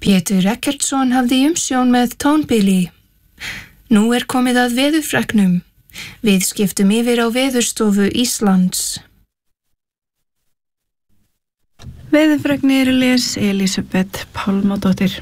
Pétur Ekkertsson hafði umsjón með tónbili. Nú komið að veðurfregnum. Við skiptum yfir á Veðurstofu Íslands. Veðurfregnir les Elísabet Pálmadóttir.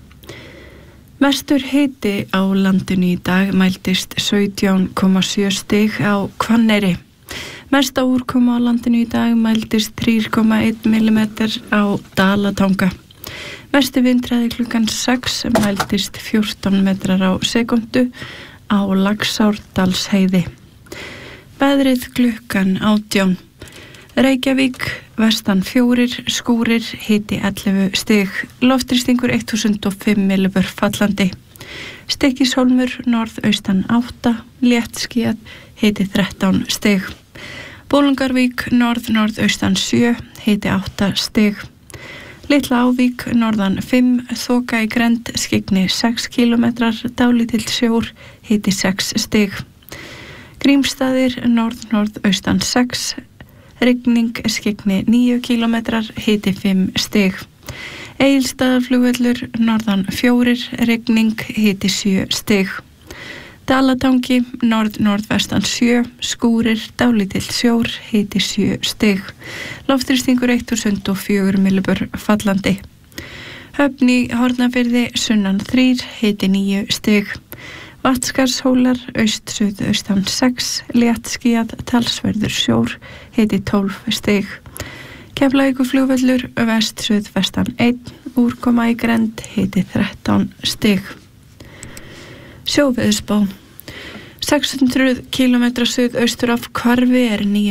Mestur hiti á landinu í dag mældist 17,7 stig á Hvanneyri. Mesta úrkoma á landinu í dag mældist 3,1 mm á Dalatanga. Mesti vindhraði klukkan 6 mældist 14 metrar á sekundu á Laxárdalsheiði. Veðrið klukkan 18. Reykjavík, vestan 4, skúrir, hiti 11 stig, loftþrýstingur 1005 millibör fallandi. Stykkishólmur, norðaustan 8, léttskýjað, hiti 13 stig. Bolungarvík, norðaustan 7, hiti 8 stig. Litla Ávík, norðan 5, þoka í grennd, skyggni 6 kilometrar, dálítill sjór, hiti 6 stig. Grímsstaðir, norðaustan 6, rigning, skyggni 9 kilometrar, hiti 5 stig. Egilsstaðaflugvöllur, norðan 4, rigning, hiti 7 stig. Dalatangi, norðvestan 7, skúrir, dálítill sjór, hiti 7 stig. Loftþrýstingur 1004 millibör fallandi. Höfn í Hornafirði, sunnan 3, hiti 9 stig. Vatnskarðshólar, suðaustan 6, léttskýjað, talsverður sjór, hiti 12 stig. Keflavíkurflugvöllur, suðvestan 1, úrkoma í grennd, hiti 13 stig. Sjóveðurspá. 600 km suðaustur af Hvarfi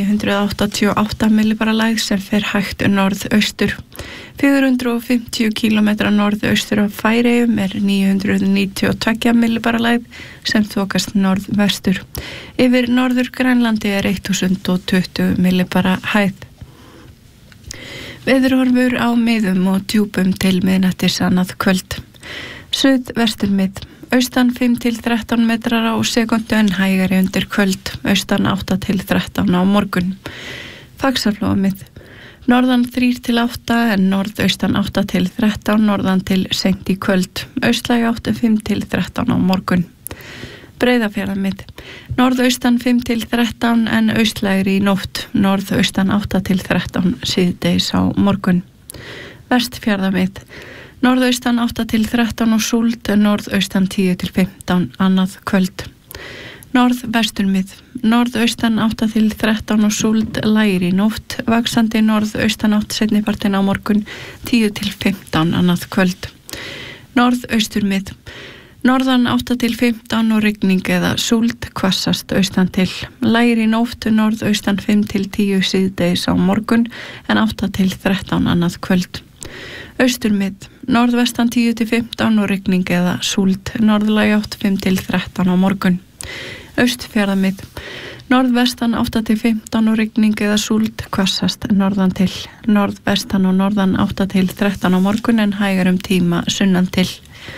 988 millibara lægð sem fer hægt norðaustur. 450 km norðaustur af Færeyjum 992 millibara lægð sem þokast norðvestur. Yfir norður Grænlandi 1020 millibara hæð. Veðurhorfur á miðum og djúpum til miðnættis annað kvöld. Suðvestur mið. Austan 5 til 13 metrar á sekundu en hægari undir kvöld, austan 8 til 13 á morgun. Faxaflóamið. Norðan 3 til 8 en norðaustan 8 til 13, norðan til seint í kvöld, austlæg 8 5 til 13 á morgun. Breiðafjarðarmið. Norðaustan 5 til 13 en austlægri í nótt, norðaustan 8 til 13 síðdegis á morgun. Vestfjarðarmið. Norðaustan 8 til 13 og súld, norðaustan 10 til 15 annað kvöld. Norðvesturmið. Norðaustan 8 til 13 og súld, lægir í nótt, vaxandi norðaustan 8 seinnipartinn á morgun, 10 til 15 annað kvöld. Norðausturmið. Norðan 8 til 15 og rigning eða súld, hvassast austan til. Lægir í nótt, norðaustan 5 til 10 síðdegis á morgun, en 8 til 13 annað kvöld. Austurmið. Norðvestan 10 til 15 og rigning eða súld, norðlæg 8 5 til 13 á morgun. Austfjarðarmið. Norðvestan 8 til 15 og rigning eða súld, hvassast norðan til. Norðvestan og norðan 8 til 13 á morgun en hægar tíma sunnan til.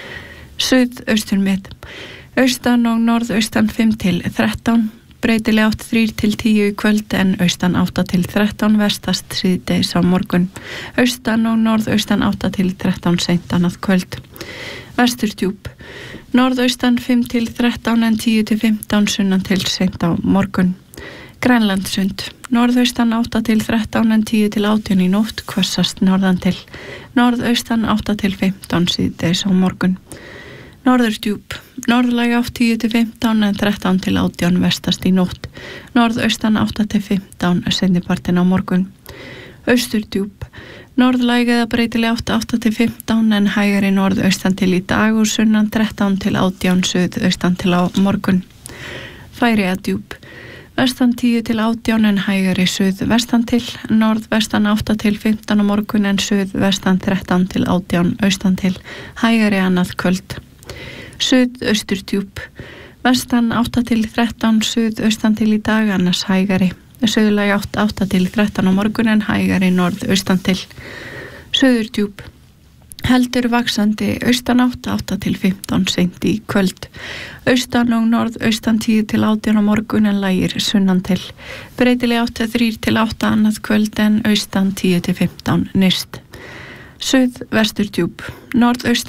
Suðausturmið. Austan og norðaustan 5 til 13, breytileg 8 3 til 10 í kvöld en austan 8 til 13 vestast síðdegis á morgun. Austan og norðaustan 8 til 13 seint annað kvöld. Vesturdjúp. Norðaustan 5 til 13 en 10 til 15 sunnan til seint á morgun. Grænlandssund. Norðaustan 8 til 13 en 10 til 18 í nótt, hvassast norðan til. Norðaustan 8 til 15 síðdegis á morgun. Norðurdjúp. Norðlæg 8 10 til 15 en 13 til 18 vestast í nótt. Norðaustan 8 til 15 seinnipartinn á morgun. Austurdjúp. Norðlæg eða breytileg 8 til 15 en hægari norðaustan til í dag og sunnan 13 til 18 suðaustan til á morgun. Færeyjadjúp. Vestan 10 til 18 en hægari suðvestan til, norðvestan 8 til 15 á morgun en suðvestan 13 til 18 austan til, hægari annað kvöld. Suðausturdjúp. Vestan 8 til 13 suðaustan til í dag annars hægari. Suðlæg 8 til 13 á morgun en hægari norðaustan til. Suðurdjúp. Heldur vaxandi austan 8 til 15 seint í kvöld. Austan og norðaustan 10 til 18 á morgun en lægir sunnan til. Breytileg 8 3 til 8 annað kvöld en austan 10 til 15 nyrst. Suðvesturdjúp, norðaustan